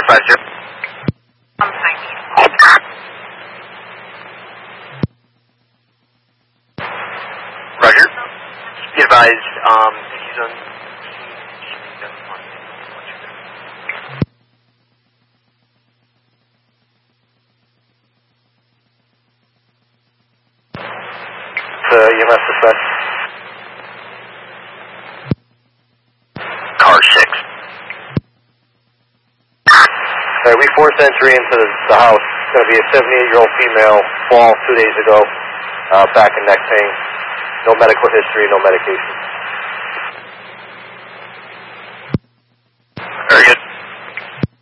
50. Roger. Be advised, he's on... EMS dispatch. Car 6. We forced entry into the house. It's going to be a 78-year-old female, fall 2 days ago, back and neck pain. No medical history, no medication. Very good.